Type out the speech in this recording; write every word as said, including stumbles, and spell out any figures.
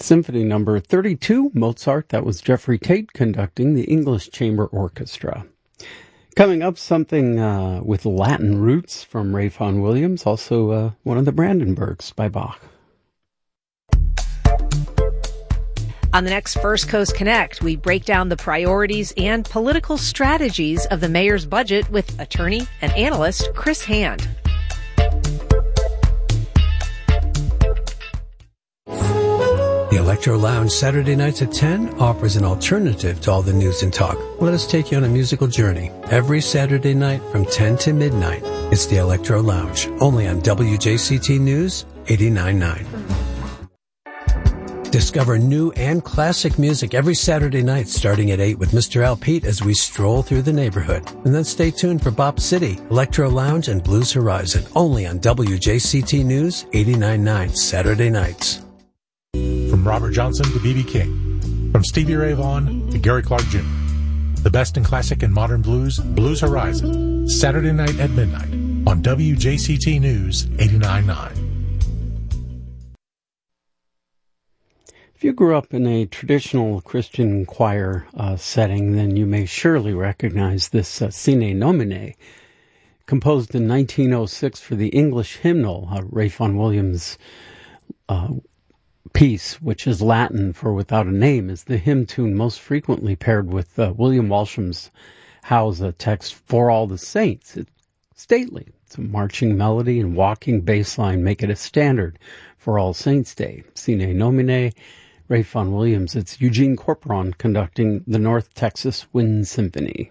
Symphony number thirty-two, Mozart. That was Jeffrey Tate conducting the English Chamber Orchestra. Coming up, something uh, with Latin roots from Ray Vaughan Williams, also uh, one of the Brandenburgs by Bach. On the next First Coast Connect, we break down the priorities and political strategies of the mayor's budget with attorney and analyst Chris Hand. The Electro Lounge Saturday nights at ten offers an alternative to all the news and talk. Let us take you on a musical journey. Every Saturday night from ten to midnight, it's the Electro Lounge, only on W J C T News eighty-nine point nine. Discover new and classic music every Saturday night starting at eight with Mister Al Pete as we stroll through the neighborhood. And then stay tuned for Bop City, Electro Lounge, and Blues Horizon, only on W J C T News eighty-nine point nine Saturday nights. From Robert Johnson to B B King, from Stevie Ray Vaughan to Gary Clark Junior The best in classic and modern blues, Blues Horizon, Saturday night at midnight on W J C T News eighty-nine point nine. If you grew up in a traditional Christian choir uh, setting, then you may surely recognize this uh, Sine Nomine, composed in nineteen oh six for the English hymnal, uh, Ray Vaughan Williams' uh, piece, which is Latin for Without a Name, is the hymn tune most frequently paired with uh, William Walsham's How's text For All the Saints. It's stately. It's a marching melody and walking bass line make it a standard for All Saints' Day. Sine Nomine, Ray Vaughan Williams. It's Eugene Corporon conducting the North Texas Wind Symphony.